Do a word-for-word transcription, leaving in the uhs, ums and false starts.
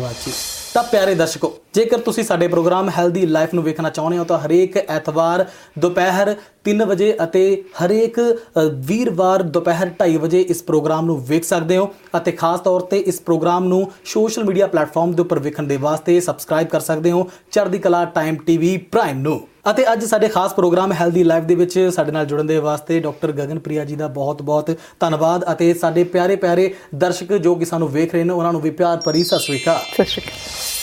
धन्यवाद जी। ਤਾਂ ਪਿਆਰੇ ਦਰਸ਼ਕੋ, ਜੇਕਰ ਤੁਸੀਂ ਸਾਡੇ ਪ੍ਰੋਗਰਾਮ ਹੈਲਦੀ ਲਾਈਫ ਨੂੰ ਵੇਖਣਾ ਚਾਹੁੰਦੇ ਹੋ ਤਾਂ ਹਰੇਕ ਐਤਵਾਰ ਦੁਪਹਿਰ ਤਿੰਨ ਵਜੇ ਅਤੇ ਹਰੇਕ ਵੀਰਵਾਰ ਦੁਪਹਿਰ ਢਾਈ ਵਜੇ ਇਸ ਪ੍ਰੋਗਰਾਮ ਨੂੰ ਵੇਖ ਸਕਦੇ ਹੋ ਅਤੇ ਖਾਸ ਤੌਰ ਤੇ ਇਸ ਪ੍ਰੋਗਰਾਮ ਨੂੰ ਸੋਸ਼ਲ ਮੀਡੀਆ ਪਲੇਟਫਾਰਮ ਦੇ ਉੱਪਰ ਵੇਖਣ ਦੇ ਵਾਸਤੇ ਸਬਸਕ੍ਰਾਈਬ ਕਰ ਸਕਦੇ ਹੋ ਚੜ੍ਹਦੀ ਕਲਾ ਟਾਈਮ ਟੀਵੀ ਪ੍ਰਾਈਮ ਨੂੰ। ਅਤੇ ਅੱਜ ਸਾਡੇ ਖਾਸ ਪ੍ਰੋਗਰਾਮ ਹੈਲਦੀ ਲਾਈਫ ਦੇ ਵਿੱਚ ਸਾਡੇ ਨਾਲ ਜੁੜਨ ਦੇ ਵਾਸਤੇ ਡਾਕਟਰ ਗਗਨਪ੍ਰਿਆ ਜੀ ਦਾ ਬਹੁਤ ਬਹੁਤ ਧੰਨਵਾਦ ਅਤੇ ਸਾਡੇ ਪਿਆਰੇ ਪਿਆਰੇ ਦਰਸ਼ਕ ਜੋ ਕਿ ਸਾਨੂੰ ਵੇਖ ਰਹੇ ਨੇ ਉਹਨਾਂ ਨੂੰ ਵੀ ਪਿਆਰ ਭਰੀ ਸਤਿ ਸ਼੍ਰੀ ਅਕਾਲ। ਸਤਿ ਸ਼੍ਰੀ ਅਕਾਲ।